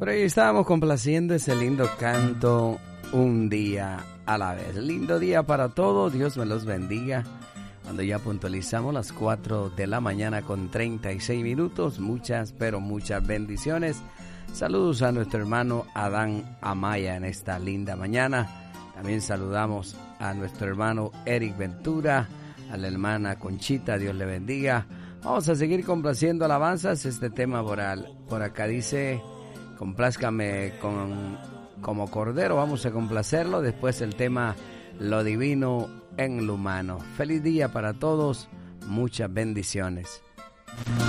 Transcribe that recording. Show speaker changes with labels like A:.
A: Pero hoy estábamos complaciendo ese lindo canto, un día a la vez. Lindo día para todos, Dios me los bendiga. Cuando ya puntualizamos las 4 de la mañana con 36 minutos, muchas, pero muchas bendiciones. Saludos a nuestro hermano Adán Amaya en esta linda mañana. También saludamos a nuestro hermano Eric Ventura, a la hermana Conchita, Dios le bendiga. Vamos a seguir complaciendo alabanzas. Este tema por acá dice, complázcame como cordero, vamos a complacerlo. Después el tema, lo divino en lo humano. Feliz día para todos, muchas bendiciones.